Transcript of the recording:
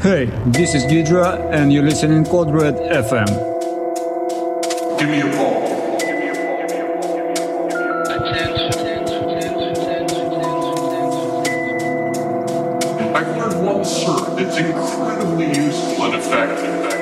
Hey, this is Gidra, and you're listening Code Red FM. Give me a call. I've heard one assert that's incredibly useful and effective.